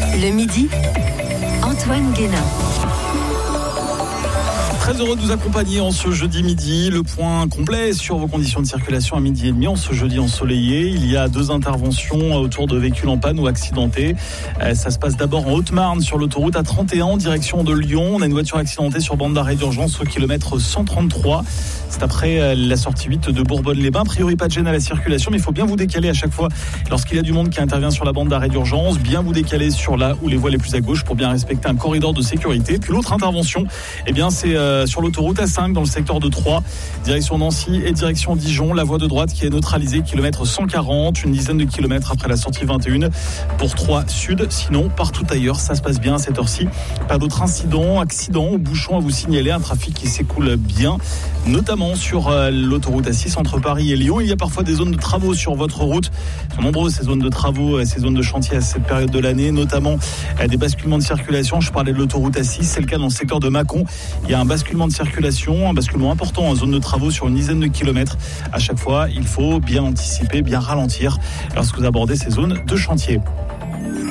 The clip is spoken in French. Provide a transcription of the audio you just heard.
Le midi, Antoine Guénin. Très heureux de vous accompagner en ce jeudi midi. Le point complet sur vos conditions de circulation à midi et demi en ce jeudi ensoleillé. Il y a 2 interventions autour de véhicules en panne ou accidentés. Ça se passe d'abord en Haute-Marne sur l'autoroute A31 en direction de Lyon. On a une voiture accidentée sur bande d'arrêt d'urgence au kilomètre 133. C'est après la sortie 8 de Bourbonne-les-Bains. A priori, pas de gêne à la circulation, mais il faut bien vous décaler à chaque fois lorsqu'il y a du monde qui intervient sur la bande d'arrêt d'urgence. Bien vous décaler sur là où les voies les plus à gauche pour bien respecter un corridor de sécurité. Puis l'autre intervention, c'est sur l'autoroute A5 dans le secteur de Troyes, direction Nancy et direction Dijon. La voie de droite qui est neutralisée, kilomètre 140, une dizaine de kilomètres après la sortie 21 pour Troyes Sud. Sinon, partout ailleurs, ça se passe bien à cette heure-ci. Pas d'autres incidents, accidents ou bouchons à vous signaler. Un trafic qui s'écoule bien, notamment sur l'autoroute A6 entre Paris et Lyon. Il y a parfois des zones de travaux sur votre route. Elles sont nombreuses ces zones de travaux, ces zones de chantier à cette période de l'année, notamment des basculements de circulation. Je parlais de l'autoroute A6, c'est le cas dans le secteur de Mâcon. Il y a un basculement de circulation, un basculement important en zone de travaux sur une dizaine de kilomètres. À chaque fois, il faut bien anticiper, bien ralentir lorsque vous abordez ces zones de chantier.